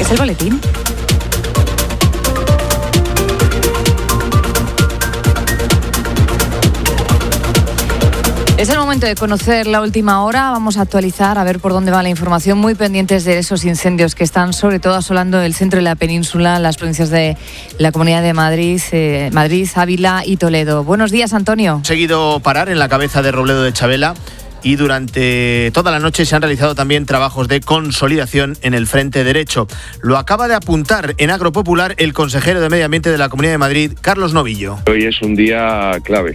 Es el boletín. Es el momento de conocer la última hora. Vamos a actualizar, a ver por dónde va la información. Muy pendientes de esos incendios que están sobre todo asolando el centro de la península, las provincias de la Comunidad de Madrid, Ávila y Toledo. Buenos días, Antonio. Seguido parar en la cabeza de Robledo de Chabela. Y durante toda la noche se han realizado también trabajos de consolidación en el frente derecho. Lo acaba de apuntar en Agropopular el consejero de Medio Ambiente de la Comunidad de Madrid, Carlos Novillo. Hoy es un día clave,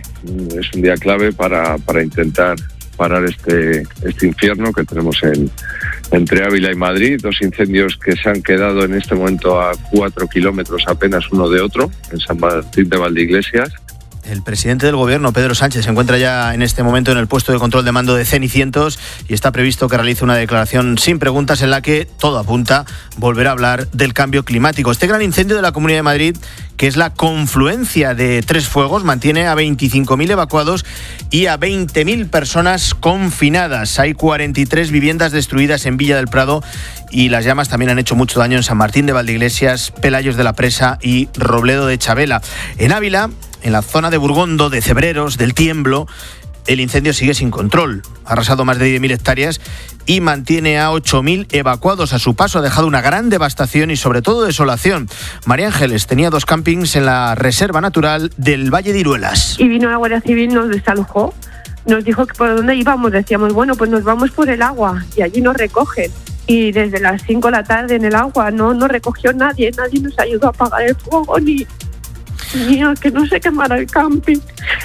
para intentar parar este infierno que tenemos entre Ávila y Madrid. 2 incendios que se han quedado en este momento a 4 kilómetros apenas uno de otro, en San Martín de Valdeiglesias. El presidente del Gobierno, Pedro Sánchez, se encuentra ya en este momento en el puesto de control de mando de Cenicientos y está previsto que realice una declaración sin preguntas en la que todo apunta volverá a hablar del cambio climático. Este gran incendio de la Comunidad de Madrid, que es la confluencia de 3 fuegos, mantiene a 25.000 evacuados y a 20.000 personas confinadas. Hay 43 viviendas destruidas en Villa del Prado y las llamas también han hecho mucho daño en San Martín de Valdeiglesias, Pelayos de la Presa y Robledo de Chabela. En Ávila, en la zona de Burgondo, de Cebreros, del Tiemblo, el incendio sigue sin control. Ha arrasado más de 10.000 hectáreas y mantiene a 8.000 evacuados. A su paso ha dejado una gran devastación y sobre todo desolación. María Ángeles tenía 2 campings en la Reserva Natural del Valle de Iruelas. Y vino la Guardia Civil, nos desalojó, nos dijo que por dónde íbamos. Decíamos, bueno, pues nos vamos por el agua y allí nos recogen. Y desde las 5 de la tarde en el agua no recogió nadie nos ayudó a apagar el fuego ni a que no se quemara el camping.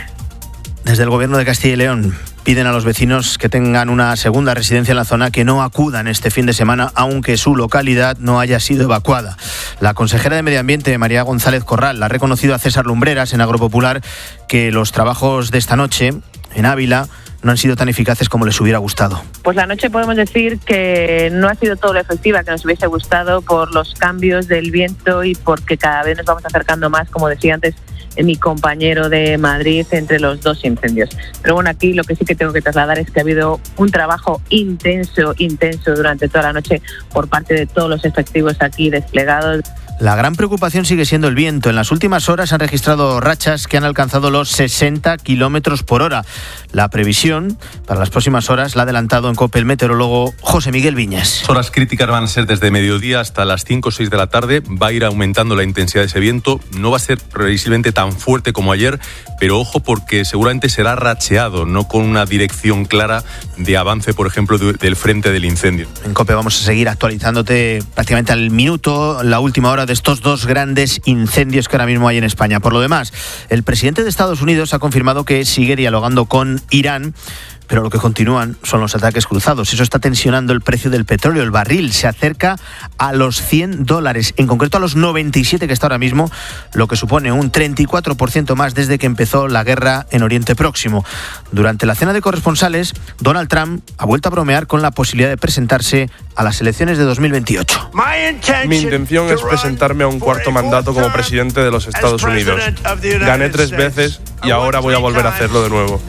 Desde el Gobierno de Castilla y León piden a los vecinos que tengan una segunda residencia en la zona que no acudan este fin de semana, aunque su localidad no haya sido evacuada. La consejera de Medio Ambiente, María González Corral, ha reconocido a César Lumbreras en Agropopular que los trabajos de esta noche en Ávila no han sido tan eficaces como les hubiera gustado. Pues la noche podemos decir que no ha sido todo lo efectiva que nos hubiese gustado por los cambios del viento y porque cada vez nos vamos acercando más, como decía antes mi compañero de Madrid, entre los 2 incendios. Pero bueno, aquí lo que sí que tengo que trasladar es que ha habido un trabajo intenso durante toda la noche por parte de todos los efectivos aquí desplegados. La gran preocupación sigue siendo el viento. En las últimas horas han registrado rachas que han alcanzado los 60 kilómetros por hora. La previsión para las próximas horas la ha adelantado en COPE el meteorólogo José Miguel Viñas. Las horas críticas van a ser desde mediodía hasta las 5 o 6 de la tarde. Va a ir aumentando la intensidad de ese viento. No va a ser previsiblemente tan fuerte como ayer, pero ojo porque seguramente será racheado, no con una dirección clara de avance, por ejemplo, del frente del incendio. En COPE vamos a seguir actualizándote prácticamente al minuto la última hora de estos 2 grandes incendios que ahora mismo hay en España. Por lo demás, el presidente de Estados Unidos ha confirmado que sigue dialogando con Irán, pero lo que continúan son los ataques cruzados. Eso está tensionando el precio del petróleo. El barril se acerca a los $100, en concreto a los 97 que está ahora mismo, lo que supone un 34% más desde que empezó la guerra en Oriente Próximo. Durante la cena de corresponsales, Donald Trump ha vuelto a bromear con la posibilidad de presentarse a las elecciones de 2028. Mi intención es presentarme a un 4º mandato como presidente de los Estados Unidos. Gané 3 veces y ahora voy a volver a hacerlo de nuevo.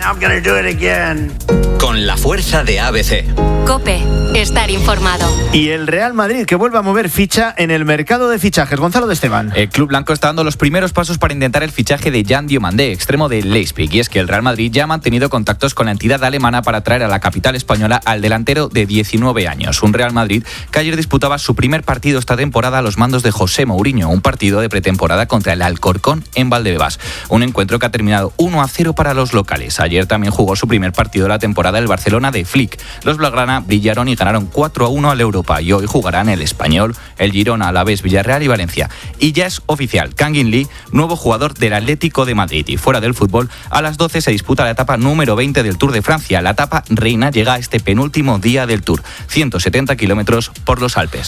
Con la fuerza de ABC. COPE. Estar informado. Y el Real Madrid, que vuelve a mover ficha en el mercado de fichajes. Gonzalo de Esteban. El club blanco está dando los primeros pasos para intentar el fichaje de Jan Diomandé, extremo de Leipzig. Y es que el Real Madrid ya ha mantenido contactos con la entidad alemana para traer a la capital española al delantero de 19 años. Un Real Madrid que ayer disputaba su primer partido esta temporada a los mandos de José Mourinho. Un partido de pretemporada contra el Alcorcón en Valdebebas. Un encuentro que ha terminado 1-0 para los locales. Ayer también jugó su primer partido de la temporada el Barcelona de Flick. Los blaugrana brillaron y ganaron 4-1 al Europa y hoy jugarán el Español, el Girona, Alavés, Villarreal y Valencia. Y ya es oficial, Kangin Lee, nuevo jugador del Atlético de Madrid. Y fuera del fútbol, a las 12 se disputa la etapa número 20 del Tour de Francia. La etapa reina llega a este penúltimo día del Tour, 170 kilómetros por los Alpes.